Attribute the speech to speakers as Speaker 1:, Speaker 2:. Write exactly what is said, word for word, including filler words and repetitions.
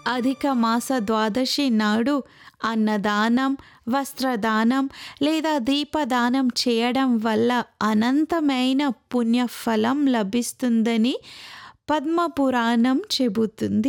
Speaker 1: అధిక మాస ద్వాదశి నాడు అన్నదానం, వస్త్రదానం లేదా దీపదానం చేయడం వల్ల అనంతమైన పుణ్యఫలం లభిస్తుందని పద్మపురాణం చెబుతుంది.